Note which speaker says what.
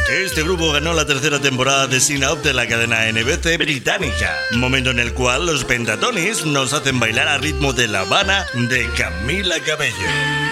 Speaker 1: Este grupo ganó la tercera temporada de Sin Out de la cadena NBC británica, momento en el cual los Pentatonis nos hacen bailar a ritmo de La Habana de Camila Cabello.